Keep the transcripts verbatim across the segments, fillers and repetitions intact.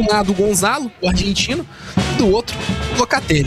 um lado o Gonzalo, o argentino, do outro o Locatelli.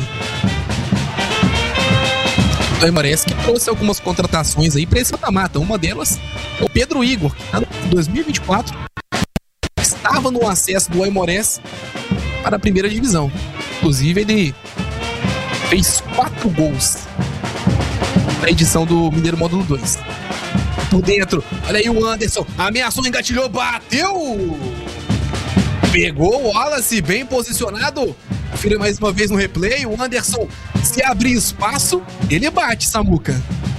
O Aimorés que trouxe algumas contratações aí para esse mata-mata. Uma delas é o Pedro Igor, que está em dois mil e vinte e quatro estava no acesso do Aimorés para a primeira divisão. Inclusive ele fez quatro gols na edição do Mineiro Módulo dois. Por dentro, olha aí o Anderson, ameaçou, engatilhou, bateu! Pegou o Wallace, bem posicionado. Confira mais uma vez no replay, o Anderson, se abrir espaço, ele bate, Samuca.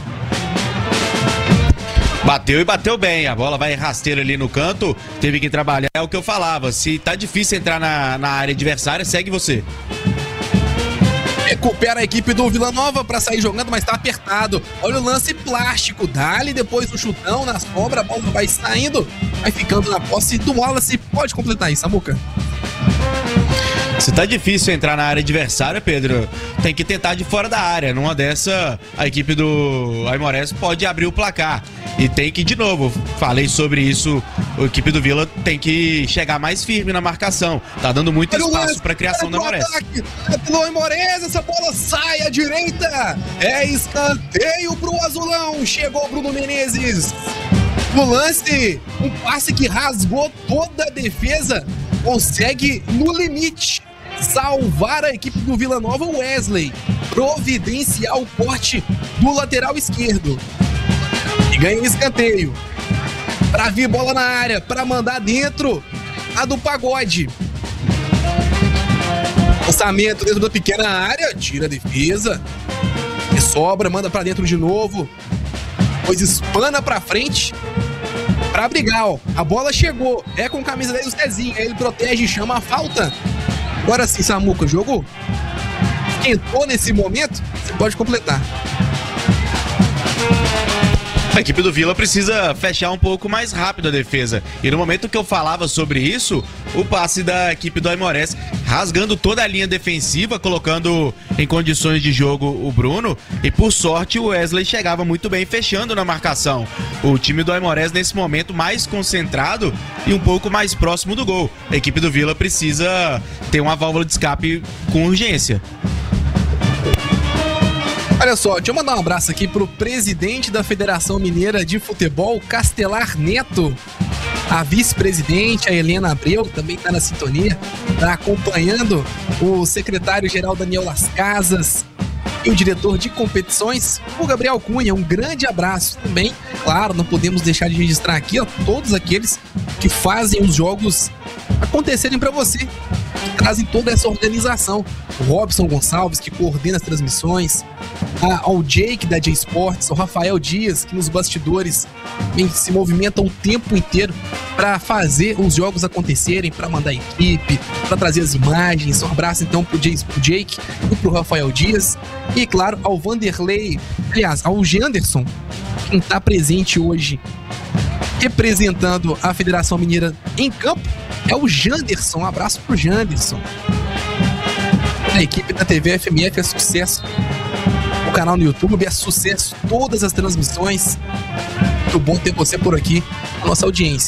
Bateu e bateu bem, a bola vai rasteira ali no canto, teve que trabalhar, é o que eu falava, se tá difícil entrar na, na área adversária, segue você. Recupera a equipe do Vila Nova para sair jogando, mas tá apertado. Olha o lance plástico, dá-lhe depois o chutão na sombra, a bola vai saindo, vai ficando na posse do Wallace. Pode completar aí, Samuca. Se tá difícil entrar na área adversária, Pedro, tem que tentar de fora da área. Numa dessa, a equipe do Aimorés pode abrir o placar. E tem que, de novo, falei sobre isso, a equipe do Vila tem que chegar mais firme na marcação. Tá dando muito espaço para a criação do Aimorés. Pelo Aimorés, essa bola sai à direita. É escanteio pro azulão. Chegou Bruno Menezes. No lance, um passe que rasgou toda a defesa. Consegue, no limite, salvar a equipe do Vila Nova. Wesley providenciar o corte do lateral esquerdo e ganha um escanteio para vir bola na área, para mandar dentro a do Pagode. Lançamento dentro da pequena área, tira a defesa e sobra, manda para dentro de novo, depois espana para frente pra brigar, ó. A bola chegou, é com camisa dez do Cezinha, ele protege e chama a falta. Agora sim, Samuca, o jogo esquentou nesse momento, você pode completar. A equipe do Vila precisa fechar um pouco mais rápido a defesa. E no momento que eu falava sobre isso, o passe da equipe do Aimorés rasgando toda a linha defensiva, colocando em condições de jogo o Bruno. E por sorte o Wesley chegava muito bem fechando na marcação. O time do Aimorés nesse momento mais concentrado e um pouco mais próximo do gol. A equipe do Vila precisa ter uma válvula de escape com urgência. Olha só, deixa eu mandar um abraço aqui pro presidente da Federação Mineira de Futebol, Castelar Neto, a vice-presidente, a Helena Abreu, que também está na sintonia, está acompanhando o secretário-geral Daniel Las Casas e o diretor de competições, o Gabriel Cunha. Um grande abraço também. Claro, não podemos deixar de registrar aqui, ó, todos aqueles que fazem os jogos acontecerem para você, que trazem toda essa organização. O Robson Gonçalves, que coordena as transmissões, a, ao Jake da J-Sports, o Rafael Dias, que nos bastidores se movimenta o tempo inteiro para fazer os jogos acontecerem, para mandar a equipe, para trazer as imagens. Um abraço então pro Jake e pro Rafael Dias. E claro, ao Vanderlei, aliás, ao Janderson, quem está presente hoje representando a Federação Mineira em campo, é o Janderson. Um abraço pro Janderson. A equipe da T V F M F é sucesso. O canal no YouTube é sucesso. Todas as transmissões. Muito bom ter você por aqui, a nossa audiência.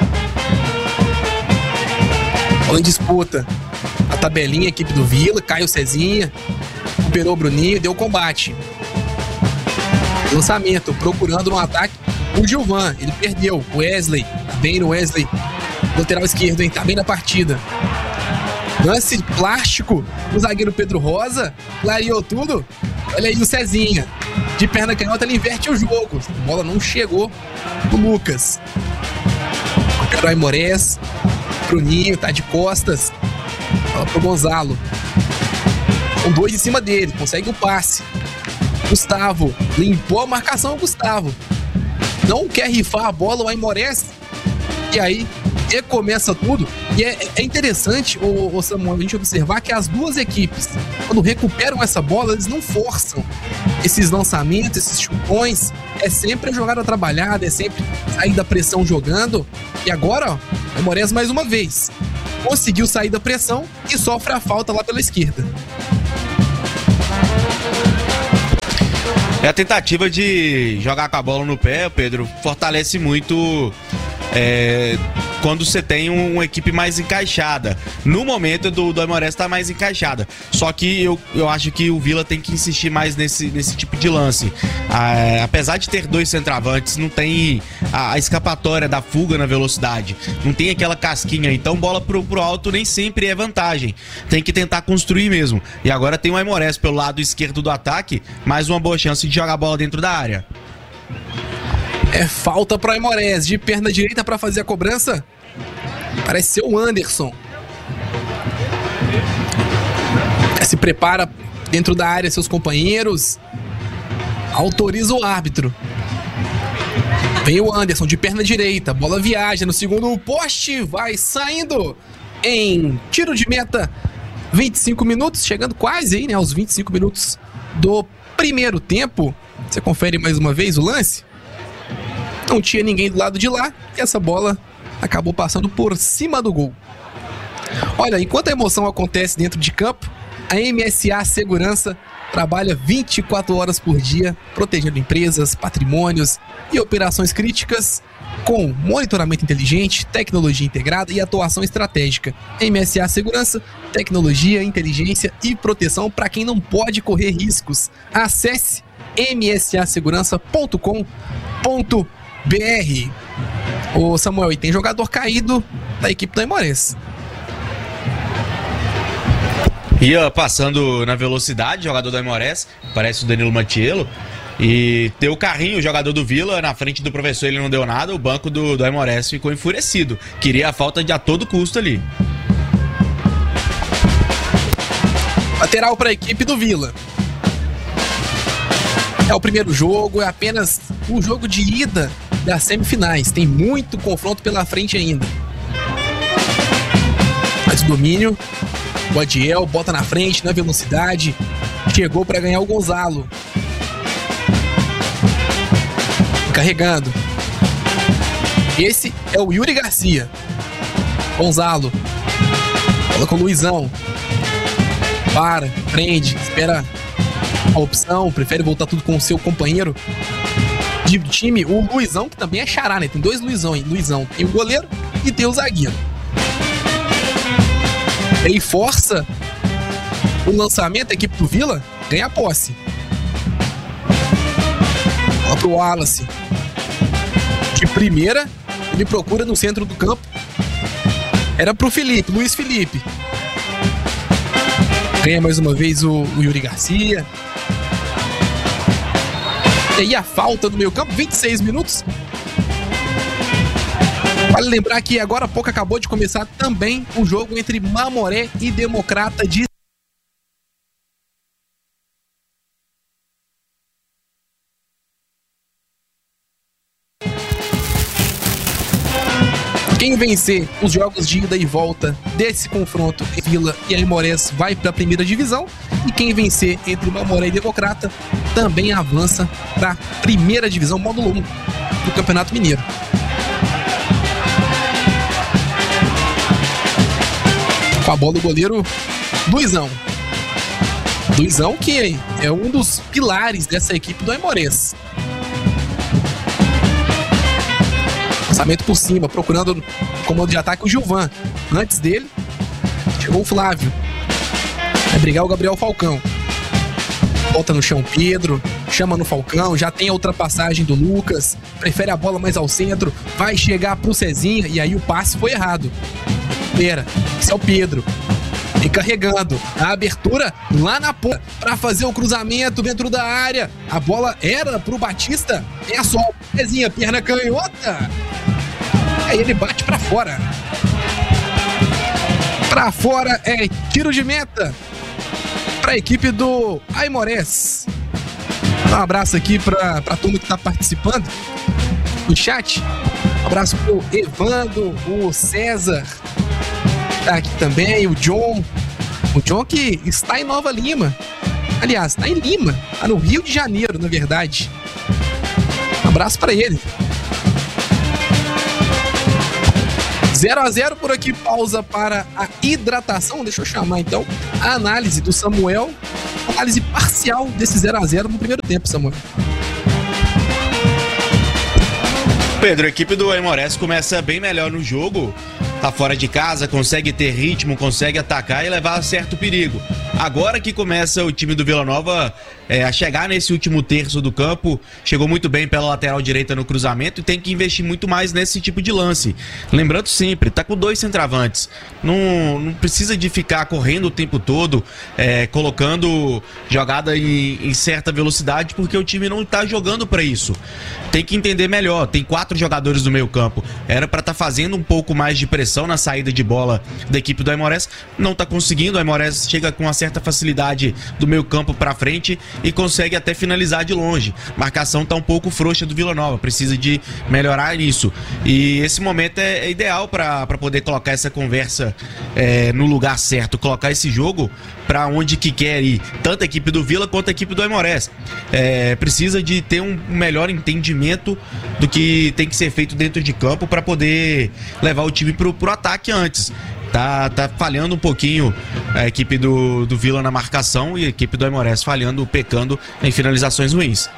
Falando em disputa, a tabelinha, a equipe do Vila, Caio Cezinha, recuperou o Bruninho, deu combate. Lançamento, procurando no ataque o Gilvan, ele perdeu. O Wesley, tá bem no Wesley, lateral esquerdo, hein? Tá bem na partida. Lance plástico do zagueiro Pedro Rosa, clareou tudo. Olha aí o Cezinha, de perna canhota, ele inverte o jogo. A bola não chegou pro Lucas. O Aimorés, Bruninho, tá de costas. Bola pro Gonzalo. Com dois em cima dele, consegue o passe. Gustavo, limpou a marcação, o Gustavo. Não quer rifar a bola, o Aimorés. E aí, recomeça tudo. E é, é interessante, o, o Samuel, a gente observar que as duas equipes, quando recuperam essa bola, eles não forçam esses lançamentos, esses chutões. É sempre a jogada trabalhada, é sempre sair da pressão jogando. E agora, ó, o Aimorés mais uma vez conseguiu sair da pressão e sofre a falta lá pela esquerda. É a tentativa de jogar com a bola no pé, Pedro, fortalece muito é, quando você tem um, uma equipe mais encaixada. No momento do, do Aimorés tá mais encaixada. Só que eu, eu acho que o Vila tem que insistir mais nesse, nesse tipo de lance. Ah, apesar de ter dois centroavantes, não tem a, a escapatória da fuga na velocidade. Não tem aquela casquinha. Então bola pro, pro alto nem sempre é vantagem. Tem que tentar construir mesmo. E agora tem o Aimorés pelo lado esquerdo do ataque, mais uma boa chance de jogar a bola dentro da área. É falta para Aimorés, de perna direita para fazer a cobrança. Parece ser o Anderson. Se prepara dentro da área seus companheiros. Autoriza o árbitro. Vem o Anderson de perna direita. Bola viaja no segundo poste. Vai saindo em tiro de meta. vinte e cinco minutos, chegando quase aí, né, aos vinte e cinco minutos do primeiro tempo. Você confere mais uma vez o lance. Não tinha ninguém do lado de lá e essa bola acabou passando por cima do gol. Olha, enquanto a emoção acontece dentro de campo, a M S A Segurança trabalha vinte e quatro horas por dia, protegendo empresas, patrimônios e operações críticas com monitoramento inteligente, tecnologia integrada e atuação estratégica. M S A Segurança, tecnologia, inteligência e proteção para quem não pode correr riscos. Acesse m s a segurança ponto com ponto b r. Ô Samuel, e tem jogador caído da equipe do Aimorés. Ia passando na velocidade, jogador do Aimorés, parece o Danilo Matiello. E ter o carrinho, o jogador do Vila, na frente do professor, ele não deu nada. O banco do, do Aimorés ficou enfurecido. Queria a falta de a todo custo ali. Lateral para a equipe do Vila. É o primeiro jogo, é apenas um jogo de ida das semifinais. Tem muito confronto pela frente ainda. Mas o domínio, o Adiel bota na frente, na velocidade. Chegou para ganhar o Gonzalo. Carregando. Esse é o Yuri Garcia. Gonzalo. Bola com o Luizão. Para, prende, espera a opção, prefere voltar tudo com o seu companheiro de time, o Luizão, que também é xará, né? Tem dois Luizão, hein? Luizão. Tem o goleiro e tem o zagueiro. Ele força o lançamento, a equipe do Vila ganha a posse. Bola pro Wallace. De primeira, ele procura no centro do campo. Era pro Felipe, Luiz Felipe. Ganha mais uma vez o, o Yuri Garcia. E aí a falta do meio campo, vinte e seis minutos. Vale lembrar que agora há pouco acabou de começar também o jogo entre Mamoré e Democrata de Quem vencer os jogos de ida e volta desse confronto entre Vila e Aimorés vai para a primeira divisão. E quem vencer entre Mamoré e Democrata também avança para a primeira divisão, módulo um do Campeonato Mineiro. Com a bola do goleiro Luizão. Luizão que é um dos pilares dessa equipe do Aimorés. Lançamento por cima, procurando o comando de ataque o Gilvan. Antes dele, chegou o Flávio. Vai brigar o Gabriel Falcão. Volta no chão Pedro, chama no Falcão, já tem a ultrapassagem do Lucas, prefere a bola mais ao centro, vai chegar pro Cezinha e aí o passe foi errado. Pera, esse é o Pedro. E carregando a abertura lá na ponta para fazer o cruzamento dentro da área. A bola era pro Batista. É só o Cezinha, perna canhota. Aí ele bate para fora. Para fora é tiro de meta para a equipe do Aimorés. Um abraço aqui para a turma que está participando no chat. Um abraço pro Evandro, o César. Tá aqui também o John. O John que está em Nova Lima. Aliás, está em Lima. Está no Rio de Janeiro, na verdade. Um abraço para ele. zero a zero por aqui, pausa para a hidratação. Deixa eu chamar então a análise do Samuel. Análise parcial desse zero a zero no primeiro tempo, Samuel. Pedro, a equipe do Aimorés começa bem melhor no jogo, tá fora de casa, consegue ter ritmo, consegue atacar e levar certo perigo. Agora que começa o time do Vila Nova é, a chegar nesse último terço do campo, chegou muito bem pela lateral direita no cruzamento e tem que investir muito mais nesse tipo de lance. Lembrando sempre, tá com dois centroavantes, não, não precisa de ficar correndo o tempo todo, é, colocando jogada em, em certa velocidade, porque o time não tá jogando para isso. Tem que entender melhor, tem quatro jogadores no meio campo, era para estar tá fazendo um pouco mais de pressão na saída de bola da equipe do Aimorés, não tá conseguindo. O Aimorés chega com uma certa facilidade do meio campo para frente e consegue até finalizar de longe. Marcação tá um pouco frouxa do Vila Nova, precisa de melhorar isso. E esse momento é, é ideal para poder colocar essa conversa é, no lugar certo, colocar esse jogo para onde que quer ir, tanto a equipe do Vila quanto a equipe do Aimorés. É, precisa de ter um melhor entendimento do que tem que ser feito dentro de campo para poder levar o time pro, pro ataque antes. Tá, tá falhando um pouquinho a equipe do, do Vila na marcação e a equipe do Aimorés falhando, pecando em finalizações ruins.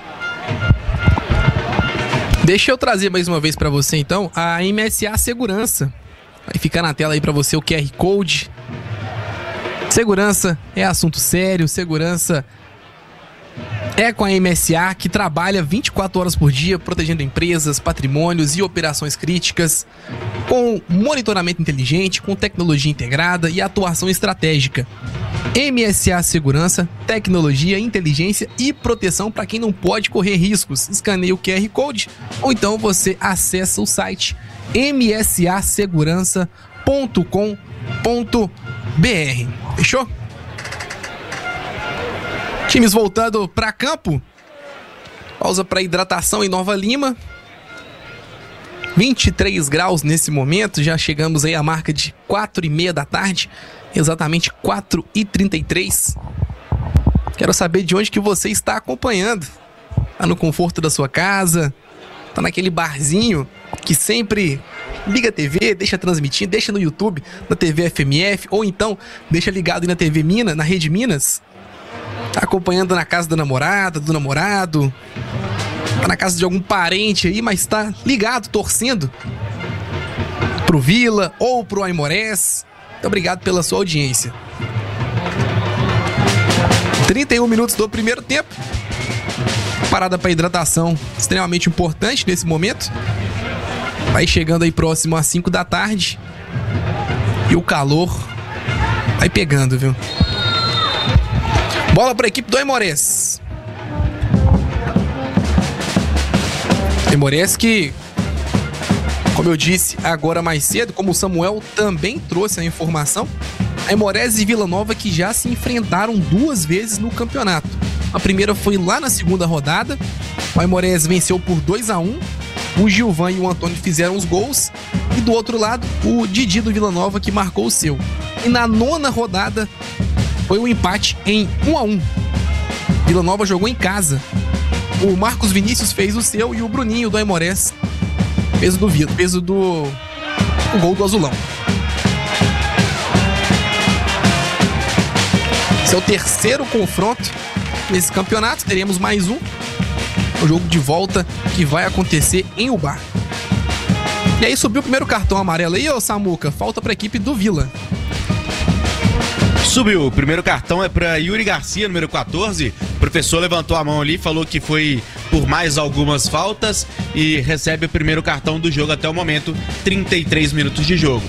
Deixa eu trazer mais uma vez para você então a M S A Segurança. Vai ficar na tela aí para você o Q R Code. Segurança é assunto sério, segurança é com a M S A, que trabalha vinte e quatro horas por dia protegendo empresas, patrimônios e operações críticas, com monitoramento inteligente, com tecnologia integrada e atuação estratégica. M S A Segurança, tecnologia, inteligência e proteção para quem não pode correr riscos. Escaneie o Q R Code ou então você acessa o site m s a segurança ponto com ponto b r. Fechou? Times voltando para campo. Pausa para hidratação em Nova Lima. vinte e três graus nesse momento. Já chegamos aí à marca de quatro e meia da tarde. Exatamente quatro e trinta e três. Quero saber de onde que você está acompanhando. Tá no conforto da sua casa? Tá naquele barzinho que sempre liga a T V, deixa transmitindo, deixa no YouTube, na T V F M F, ou então deixa ligado aí na T V Minas, na Rede Minas? Tá acompanhando na casa da namorada, do namorado, tá na casa de algum parente aí, mas tá ligado, torcendo pro Vila ou pro Aimorés. Muito obrigado pela sua audiência. trinta e um minutos do primeiro tempo. Parada para hidratação extremamente importante nesse momento. Vai chegando aí próximo às cinco da tarde. E o calor vai pegando, viu? Bola para a equipe do Aimorés. Aimorés que, como eu disse agora mais cedo, como o Samuel também trouxe a informação, Aimorés e Vila Nova que já se enfrentaram duas vezes no campeonato. A primeira foi lá na segunda rodada. O Aimorés venceu por dois a um. O Gilvan e o Antônio fizeram os gols. E do outro lado, o Didi do Vila Nova que marcou o seu. E na nona rodada foi um empate em um a um. Vila Nova jogou em casa. O Marcos Vinícius fez o seu e o Bruninho do Aimorés fez o do Vila, fez o do o gol do Azulão. Esse é o terceiro confronto nesse campeonato. Teremos mais um. O jogo de volta que vai acontecer em Ubá. E aí subiu o primeiro cartão amarelo aí, ô Samuca. Falta para a equipe do Vila. Subiu. O primeiro cartão é para Yuri Garcia, número quatorze. O professor levantou a mão ali, falou que foi por mais algumas faltas e recebe o primeiro cartão do jogo até o momento. trinta e três minutos de jogo.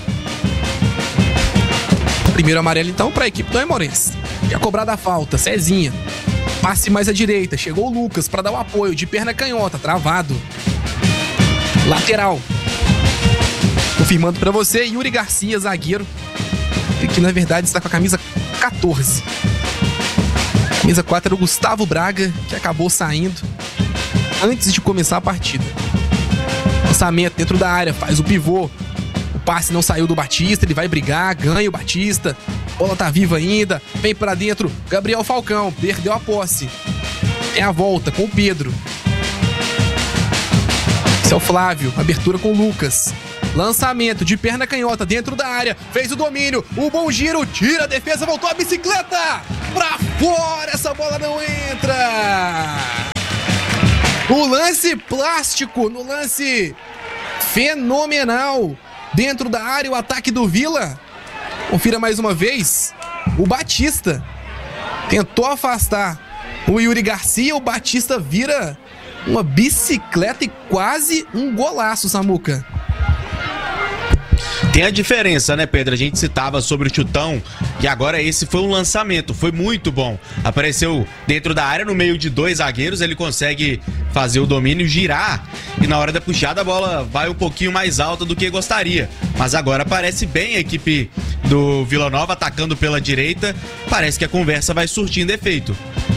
Primeiro amarelo então para a equipe do Aimorés. Já cobrada a falta, Cezinha. Passe mais à direita, chegou o Lucas para dar o apoio de perna canhota, travado. Lateral. Confirmando para você, Yuri Garcia, zagueiro, que na verdade está com a camisa quatorze. Camisa quatro era o Gustavo Braga, que acabou saindo antes de começar a partida. Lançamento dentro da área, faz o pivô. O passe não saiu do Batista, ele vai brigar, ganha o Batista. Bola tá viva ainda, vem pra dentro, Gabriel Falcão, perdeu a posse. É a volta com o Pedro. Esse é o Flávio, abertura com o Lucas. Lançamento de perna canhota dentro da área, fez o domínio, o bom giro, tira a defesa, voltou a bicicleta. Pra fora, essa bola não entra. O lance plástico, no lance fenomenal dentro da área, o ataque do Vila. Confira mais uma vez. O Batista tentou afastar o Yuri Garcia, o Batista vira uma bicicleta e quase um golaço, Samuca. Tem a diferença, né, Pedro? A gente citava sobre o chutão, que agora esse foi um lançamento, foi muito bom. Apareceu dentro da área, no meio de dois zagueiros, ele consegue fazer o domínio, girar, e na hora da puxada a bola vai um pouquinho mais alta do que gostaria. Mas agora parece bem a equipe do Vila Nova atacando pela direita, parece que a conversa vai surtindo efeito.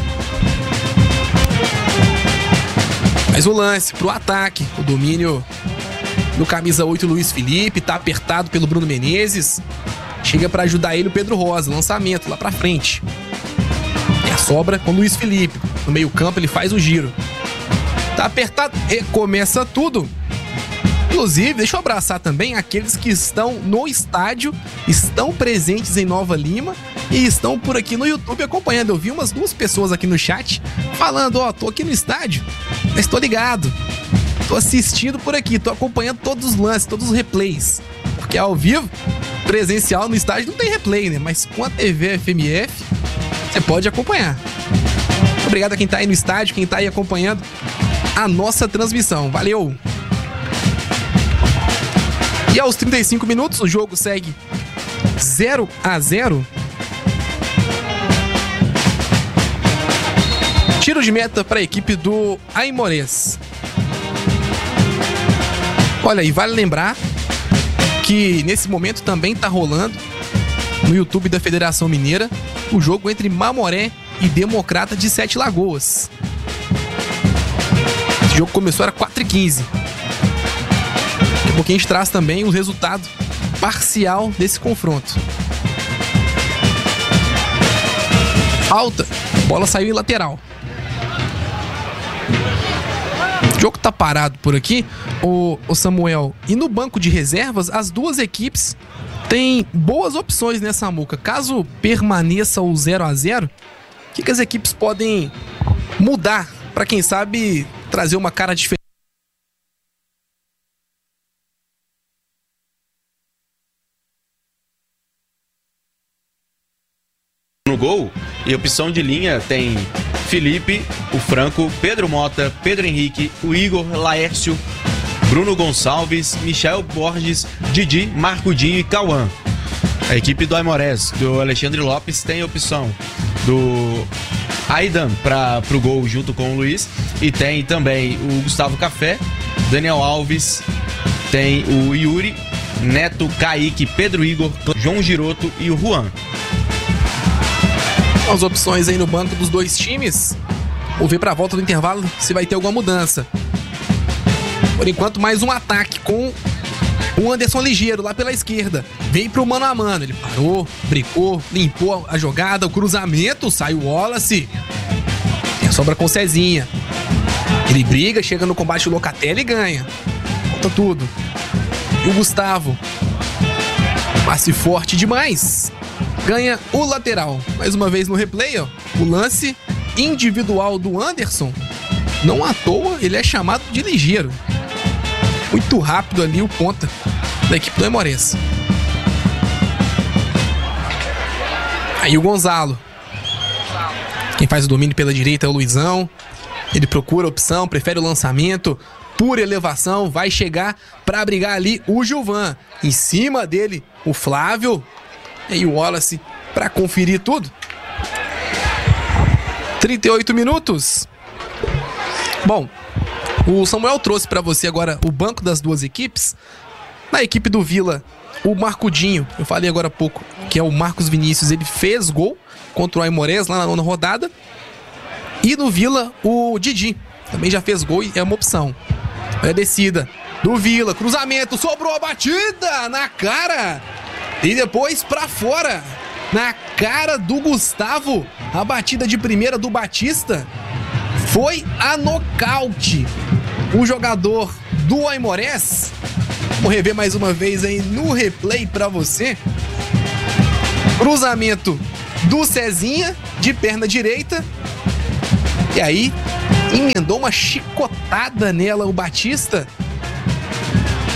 Mas o lance pro ataque, o domínio do camisa oito, Luiz Felipe, tá apertado pelo Bruno Menezes. Chega pra ajudar ele o Pedro Rosa, lançamento lá pra frente. E a sobra com o Luiz Felipe. No meio campo ele faz o giro. Tá apertado, recomeça tudo. Inclusive, deixa eu abraçar também aqueles que estão no estádio, estão presentes em Nova Lima e estão por aqui no YouTube acompanhando. Eu vi umas duas pessoas aqui no chat falando, ó, tô aqui no estádio, mas tô ligado. Tô assistindo por aqui, tô acompanhando todos os lances, todos os replays. Porque ao vivo, presencial no estádio não tem replay, né? Mas com a T V F M F, você pode acompanhar. Obrigado a quem tá aí no estádio, quem tá aí acompanhando a nossa transmissão. Valeu! E aos trinta e cinco minutos, o jogo segue zero a zero. Tiro de meta para a equipe do Aimorés. Olha, e vale lembrar que nesse momento também tá rolando no YouTube da Federação Mineira o jogo entre Mamoré e Democrata de Sete Lagoas. Esse jogo começou, era quatro e quinze. Daqui a pouquinho a gente traz também o resultado parcial desse confronto. Falta, bola saiu em lateral. O jogo tá parado por aqui, o, o Samuel. E no banco de reservas, as duas equipes têm boas opções nessa muca. Caso permaneça o zero a zero, o que, que as equipes podem mudar para, quem sabe, trazer uma cara diferente? No gol, e opção de linha tem Felipe, o Franco, Pedro Mota, Pedro Henrique, o Igor, Laércio, Bruno Gonçalves, Michel Borges, Didi, Marcudinho e Cauã. A equipe do Aimorés, do Alexandre Lopes, tem a opção do Aidan para o gol junto com o Luiz, e tem também o Gustavo Café, Daniel Alves, tem o Yuri, Neto, Kaique, Pedro Igor, João Giroto e o Juan. As opções aí no banco dos dois times. Vou ver pra volta do intervalo se vai ter alguma mudança. Por enquanto, mais um ataque com o Anderson Ligeiro lá pela esquerda. Vem pro mano a mano. Ele parou, brincou, limpou a jogada, o cruzamento, sai o Wallace. Tem a sobra com o Cezinha. Ele briga, chega no combate o Locatelli e ganha. Volta tudo. E o Gustavo. Passe forte demais. Ganha o lateral. Mais uma vez no replay, ó, o lance individual do Anderson. Não à toa, ele é chamado de ligeiro. Muito rápido ali o ponta da equipe do Aimorés. Aí o Gonzalo. Quem faz o domínio pela direita é o Luizão. Ele procura a opção, prefere o lançamento. Pura elevação, vai chegar para brigar ali o Gilvan. Em cima dele, o Flávio. E o Wallace para conferir tudo. trinta e oito minutos. Bom, o Samuel trouxe para você agora o banco das duas equipes. Na equipe do Vila, o Marcudinho, eu falei agora há pouco, que é o Marcos Vinícius, ele fez gol contra o Aimorés lá na nona rodada. E no Vila, o Didi também já fez gol e é uma opção. É descida do Vila, cruzamento, sobrou a batida na cara. E depois pra fora, na cara do Gustavo, a batida de primeira do Batista foi a nocaute. O jogador do Aimorés, vamos rever mais uma vez aí no replay pra você. Cruzamento do Cezinha, de perna direita. E aí, emendou uma chicotada nela o Batista.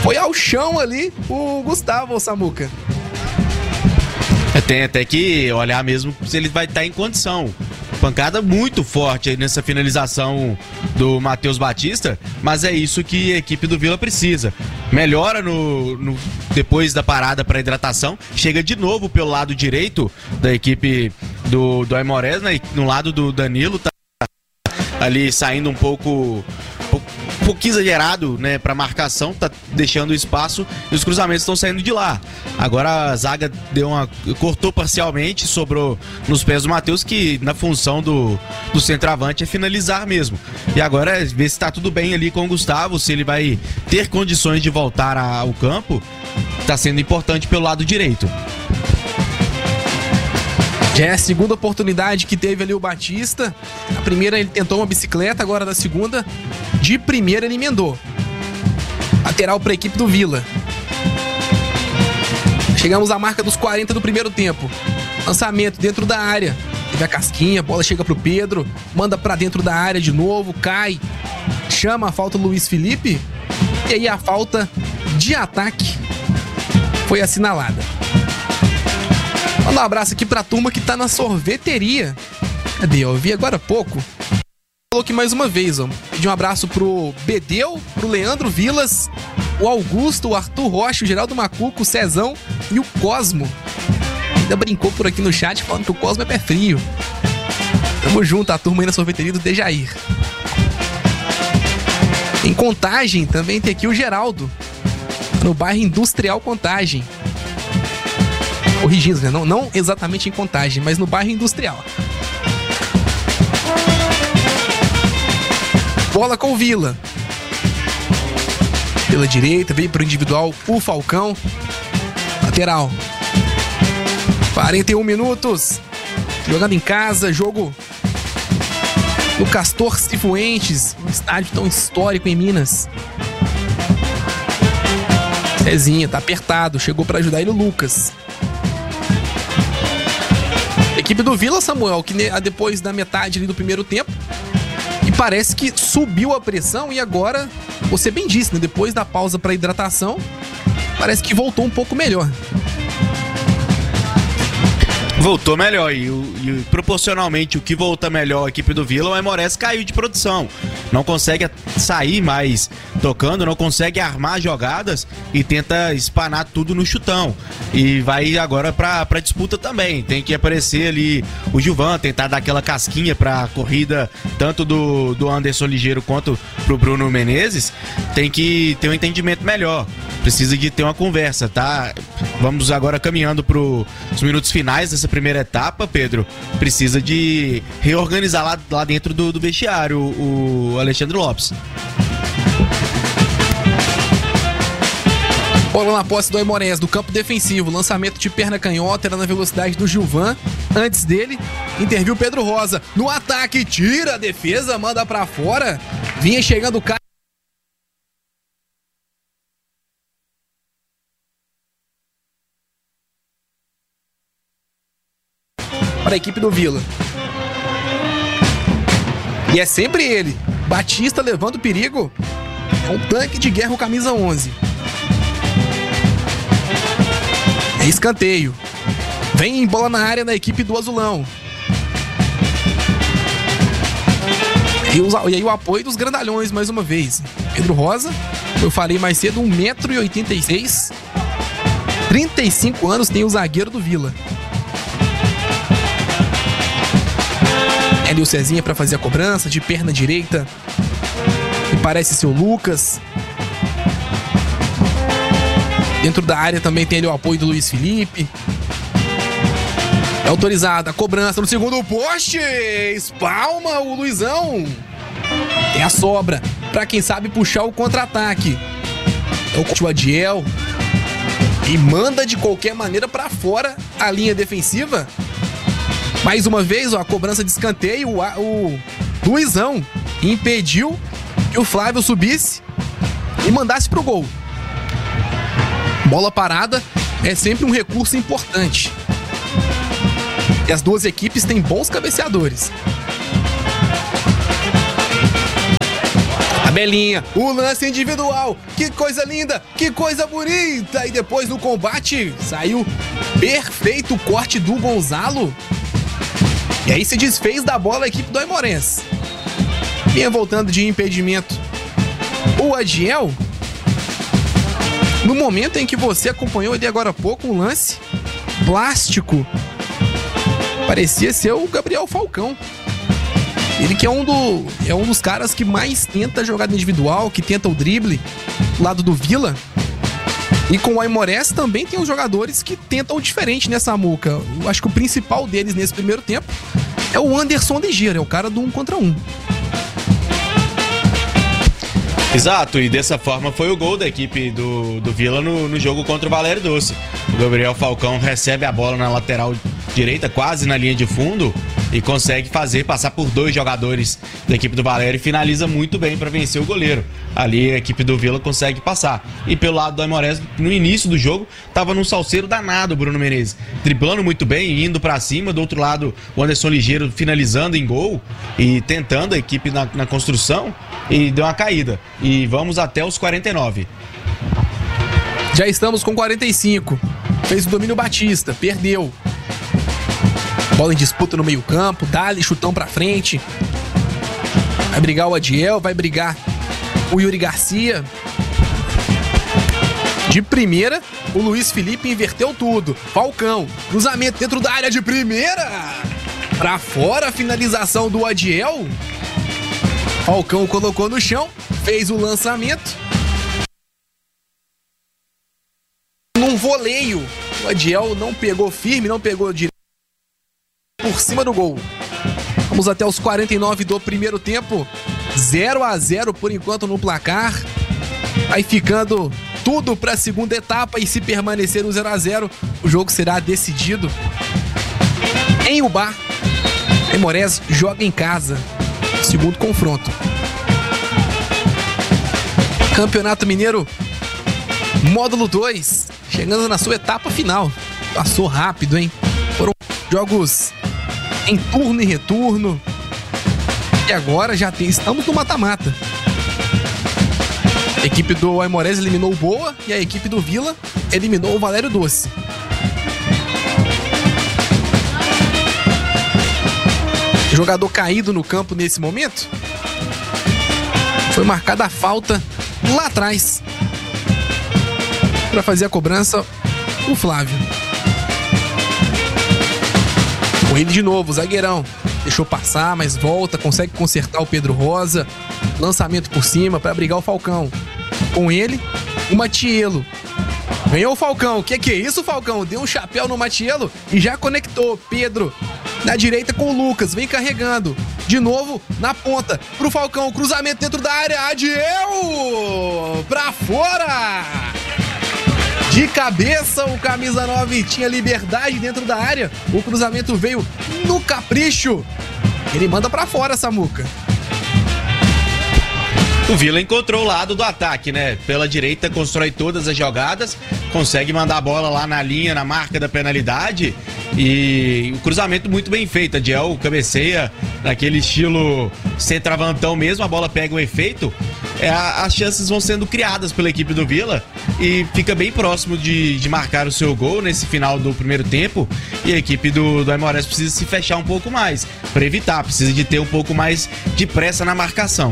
Foi ao chão ali o Gustavo, o Samuca. É, tem até que olhar mesmo se ele vai estar em condição. Pancada muito forte aí nessa finalização do Matheus Batista, mas é isso que a equipe do Vila precisa. Melhora no, no depois da parada para hidratação, chega de novo pelo lado direito da equipe do, do Aimorés, né? No lado do Danilo, tá ali saindo um pouco... um pouquinho exagerado, né, pra marcação, tá deixando o espaço e os cruzamentos estão saindo de lá. Agora a zaga deu uma, cortou parcialmente, sobrou nos pés do Matheus, que na função do, do centroavante é finalizar mesmo. E agora ver se tá tudo bem ali com o Gustavo, se ele vai ter condições de voltar ao campo, tá sendo importante pelo lado direito. Já é a segunda oportunidade que teve ali o Batista. A primeira ele tentou uma bicicleta, agora da segunda, de primeira ele emendou. Lateral para a equipe do Vila. Chegamos à marca dos quarenta do primeiro tempo. Lançamento dentro da área. Teve a casquinha, a bola chega pro Pedro, manda para dentro da área de novo, cai, chama a falta do Luiz Felipe. E aí a falta de ataque foi assinalada. Manda um abraço aqui pra turma que tá na sorveteria. Cadê? Eu vi agora há pouco. Falou aqui mais uma vez, ó. Pedi um abraço pro Bedeu, pro Leandro Vilas, o Augusto, o Arthur Rocha, o Geraldo Macuco, o Cezão e o Cosmo. Ainda brincou por aqui no chat falando que o Cosmo é pé frio. Tamo junto, a turma aí na sorveteria do Dejair. Em Contagem também tem aqui o Geraldo, no bairro Industrial Contagem. Corrigindo, né? Não, não exatamente em Contagem, mas no bairro Industrial. Bola com o Vila. Pela direita, veio pro individual o Falcão. Lateral. quarenta e um minutos. Jogando em casa, jogo no Castor Cifuentes, um estádio tão histórico em Minas. Cezinha, tá apertado, chegou pra ajudar ele o Lucas. Equipe do Vila, Samuel, que depois da metade ali do primeiro tempo, e parece que subiu a pressão e agora, você bem disse, né? Depois da pausa para hidratação, parece que voltou um pouco melhor. Voltou melhor e, e proporcionalmente o que volta melhor a equipe do Vila, o Aimorés caiu de produção. Não consegue sair mais tocando, não consegue armar jogadas e tenta espanar tudo no chutão. E vai agora pra, pra disputa também. Tem que aparecer ali o Gilvan, tentar dar aquela casquinha pra corrida tanto do, do Anderson Ligeiro quanto pro Bruno Menezes. Tem que ter um entendimento melhor. Precisa de ter uma conversa, tá? Vamos agora caminhando para os minutos finais dessa primeira etapa, Pedro. Precisa de reorganizar lá, lá dentro do, do vestiário o, o Alexandre Lopes. Bola na posse do Aimorés, do campo defensivo. Lançamento de perna canhota, era na velocidade do Gilvan. Antes dele, interviu Pedro Rosa. No ataque, tira a defesa, manda para fora. Vinha chegando o cara. Para a equipe do Vila. E é sempre ele, Batista, levando perigo. É um tanque de guerra, o camisa onze. É escanteio. Vem bola na área da equipe do Azulão. E, os, e aí o apoio dos grandalhões mais uma vez. Pedro Rosa, eu falei mais cedo, um metro e oitenta e seis. trinta e cinco anos tem o zagueiro do Vila. Ali o Cezinha para fazer a cobrança, de perna direita. E parece ser o Lucas. Dentro da área também tem ali o apoio do Luiz Felipe. É autorizada a cobrança no segundo poste. Espalma o Luizão. Tem a sobra para quem sabe puxar o contra-ataque. É o Adiel. E manda de qualquer maneira para fora a linha defensiva. Mais uma vez, ó, a cobrança de escanteio, o, o Luizão impediu que o Flávio subisse e mandasse pro gol. Bola parada é sempre um recurso importante. E as duas equipes têm bons cabeceadores. Tabelinha, o lance individual, que coisa linda, que coisa bonita. E depois no combate saiu perfeito o corte do Gonzalo. E aí se desfez da bola a equipe do Aimorés. Vinha voltando de impedimento o Adiel. No momento em que você acompanhou ali agora há pouco um lance plástico, parecia ser o Gabriel Falcão. Ele que é um, do, é um dos caras que mais tenta jogada individual, que tenta o drible, do lado do Vila. E com o Aimorés também tem os jogadores que tentam diferente nessa muca. Eu acho que o principal deles nesse primeiro tempo é o Anderson Ligeiro, é o cara do um contra um. Exato, e dessa forma foi o gol da equipe do, do Vila no, no jogo contra o Valério Doce. O Gabriel Falcão recebe a bola na lateral direita, quase na linha de fundo, e consegue fazer passar por dois jogadores da equipe do Valério e finaliza muito bem para vencer o goleiro. Ali a equipe do Vila consegue passar. E pelo lado do Aimorés, no início do jogo, tava num salseiro danado o Bruno Menezes, driblando muito bem, indo para cima. Do outro lado, o Anderson Ligeiro finalizando em gol e tentando a equipe na, na construção, e deu uma caída. E vamos até os quarenta e nove. Já estamos com quarenta e cinco. Fez o domínio Batista, perdeu. Bola em disputa no meio campo, dá-lhe chutão pra frente. Vai brigar o Adiel, vai brigar o Yuri Garcia. De primeira, o Luiz Felipe inverteu tudo. Falcão, cruzamento dentro da área de primeira. Pra fora, a finalização do Adiel. Falcão colocou no chão, fez o lançamento. Num voleio, o Adiel não pegou firme, não pegou direito por cima do gol. Vamos até os quarenta e nove do primeiro tempo. zero a zero por enquanto no placar. Vai ficando tudo para a segunda etapa, e se permanecer no zero a zero, o jogo será decidido em Ubá. Aimorés joga em casa. Segundo confronto. Campeonato Mineiro Módulo dois, chegando na sua etapa final. Passou rápido, hein? Foram jogos em turno e retorno. E agora já tem, estamos no mata-mata. A equipe do Aimorés eliminou o Boa e a equipe do Vila eliminou o Valério Doce. Jogador caído no campo nesse momento. Foi marcada a falta lá atrás. Para fazer a cobrança, o Flávio. Com ele de novo, o zagueirão. Deixou passar, mas volta, consegue consertar o Pedro Rosa. Lançamento por cima para brigar o Falcão. Com ele, o Matiello. Ganhou o Falcão. O que, que é isso, Falcão? Deu um chapéu no Matiello e já conectou. Pedro na direita com o Lucas. Vem carregando. De novo na ponta pro Falcão. Cruzamento dentro da área. Adiel! Pra fora! De cabeça, o camisa nove tinha liberdade dentro da área. O cruzamento veio no capricho. Ele manda pra fora, Samuca. O Vila encontrou o lado do ataque, né? Pela direita, constrói todas as jogadas, consegue mandar a bola lá na linha, na marca da penalidade. E o cruzamento muito bem feito. Adiel cabeceia naquele estilo centravantão mesmo, a bola pega o efeito. É, as chances vão sendo criadas pela equipe do Vila e fica bem próximo de, de marcar o seu gol nesse final do primeiro tempo. E a equipe do, do Aimorés precisa se fechar um pouco mais para evitar, precisa de ter um pouco mais de pressa na marcação.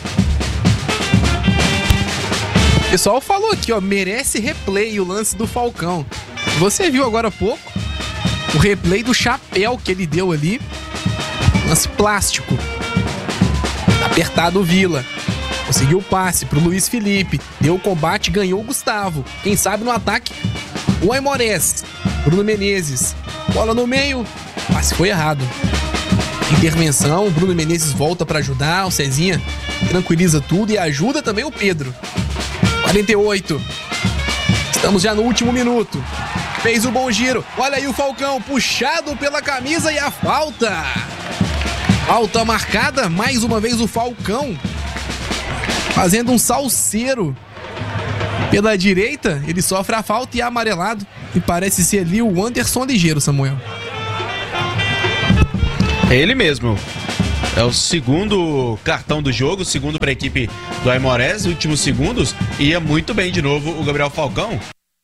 O pessoal falou aqui, ó, merece replay o lance do Falcão. Você viu agora há pouco o replay do chapéu que ele deu ali. Lance plástico. Apertado o Vila. Conseguiu o passe pro Luiz Felipe. Deu o combate, ganhou o Gustavo. Quem sabe no ataque, o Aimorés. Bruno Menezes. Bola no meio. Passe foi errado. Intervenção. O Bruno Menezes volta para ajudar. O Cezinha tranquiliza tudo e ajuda também o Pedro. quarenta e oito. Estamos já no último minuto. Fez o bom giro. Olha aí o Falcão puxado pela camisa e a falta. Falta marcada. Mais uma vez o Falcão fazendo um salseiro pela direita. Ele sofre a falta e é amarelado. E parece ser ali o Anderson Ligeiro, Samuel. É ele mesmo. É o segundo cartão do jogo, segundo para a equipe do Aimorés, últimos segundos, e ia muito bem de novo o Gabriel Falcão.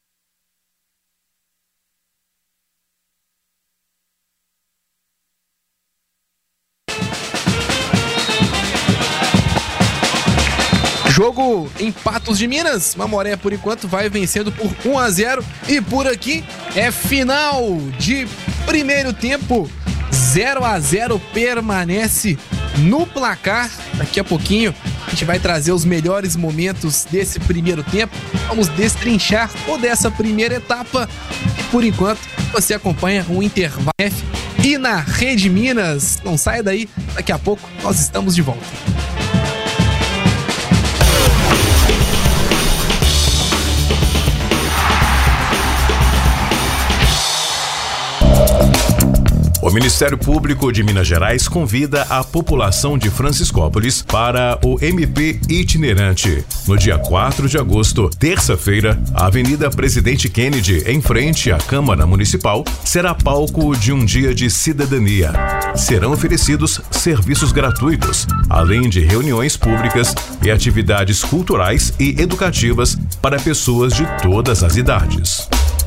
Jogo em Patos de Minas, Mamoré por enquanto vai vencendo por um a zero e por aqui é final de primeiro tempo, zero a zero permanece no placar. Daqui a pouquinho a gente vai trazer os melhores momentos desse primeiro tempo, vamos destrinchar toda essa primeira etapa. Por enquanto você acompanha o Intervalo F e na Rede Minas, não saia daí, daqui a pouco nós estamos de volta. O Ministério Público de Minas Gerais convida a população de Franciscópolis para o M P itinerante. No dia quatro de agosto, terça-feira, a Avenida Presidente Kennedy, em frente à Câmara Municipal, será palco de um dia de cidadania. Serão oferecidos serviços gratuitos, além de reuniões públicas e atividades culturais e educativas para pessoas de todas as idades.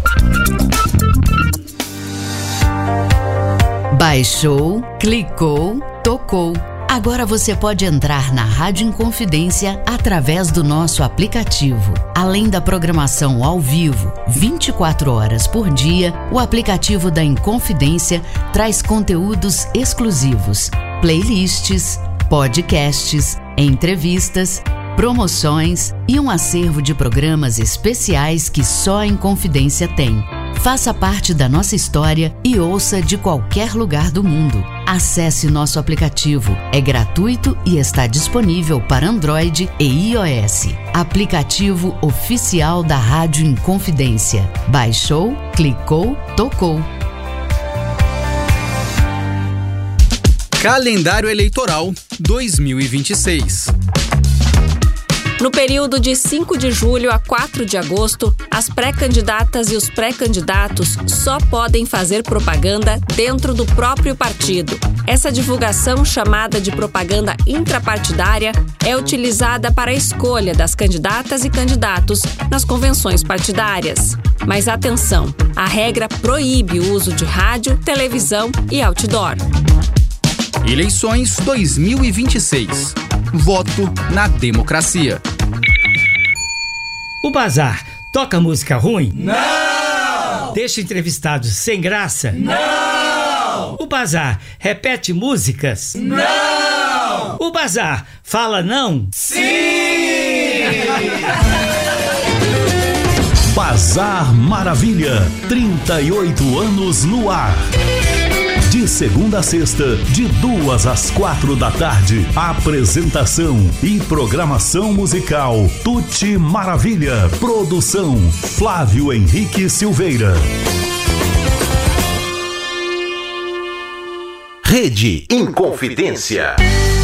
Baixou, clicou, tocou. Agora você pode entrar na Rádio Inconfidência através do nosso aplicativo. Além da programação ao vivo, vinte e quatro horas por dia, o aplicativo da Inconfidência traz conteúdos exclusivos, playlists, podcasts, entrevistas, promoções e um acervo de programas especiais que só a Inconfidência tem. Faça parte da nossa história e ouça de qualquer lugar do mundo. Acesse nosso aplicativo. É gratuito e está disponível para Android e iOS. Aplicativo oficial da Rádio Inconfidência. Baixou, clicou, tocou. Calendário Eleitoral dois mil e vinte e seis. No período de cinco de julho a quatro de agosto, as pré-candidatas e os pré-candidatos só podem fazer propaganda dentro do próprio partido. Essa divulgação, chamada de propaganda intrapartidária, é utilizada para a escolha das candidatas e candidatos nas convenções partidárias. Mas atenção, a regra proíbe o uso de rádio, televisão e outdoor. Eleições dois mil e vinte e seis. Voto na democracia. O Bazar toca música ruim? Não! Deixa entrevistados sem graça? Não! O Bazar repete músicas? Não! O Bazar fala não? Sim! Bazar Maravilha, trinta e oito anos no ar. De segunda a sexta, de duas às quatro da tarde. Apresentação e programação musical Tuti Maravilha. Produção Flávio Henrique Silveira. Rede Inconfidência.